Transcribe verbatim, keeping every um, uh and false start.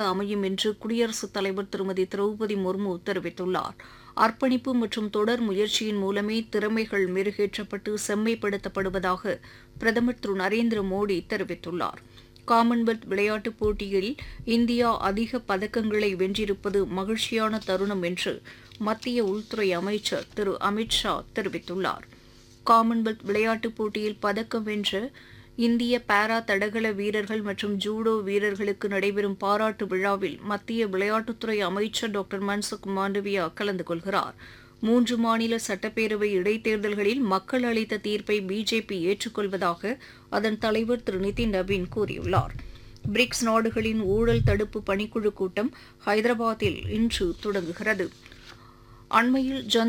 அமையும் என்று குடியரசுத் தலைவர் திருமதி திரௌபதி முர்மு தெரிவித்துள்ளார். அர்ப்பணிப்பு மற்றும் தொடர் முயற்சியின் மூலமே திறமைகள் மெருகேற்றப்பட்டு செம்மைப்படுத்தப்படுவதாக பிரதமர் திரு நரேந்திர மோடி தெரிவித்துள்ளார். காமன்வெல்த் விளையாட்டுப் போட்டியில் இந்தியா அதிக பதக்கங்களை வென்றிருப்பது மகிழ்ச்சியான தருணம் என்று மத்திய உள்துறை அமைச்சர் திரு அமித் ஷா தெரிவித்துள்ளார். காமன்வெல்த் விளையாட்டுப் போட்டியில் பதக்கம் வென்ற இந்திய பாரா தடகள வீரர்கள் மற்றும் ஜூடோ வீரர்களுக்கு நடைபெறும் பாராட்டு விழாவில் மத்திய விளையாட்டுத்துறை அமைச்சர் டாக்டர் மன்சுக் மாண்டவியா கலந்து கொள்கிறார். மூன்று மாநில சட்டப்பேரவை இடைத்தேர்தல்களில் மக்கள் அளித்த தீர்ப்பை பிஜேபி ஏற்றுக்கொள்வதாக அதன் தலைவர் திரு நிதின் நவீன் கூறியுள்ளார். பிரிக்ஸ் நாடுகளின் ஊழல் தடுப்பு பணிக்குழு கூட்டம் ஹைதராபாத்தில் இன்று தொடங்குகிறது. அண்மையில் ஜன்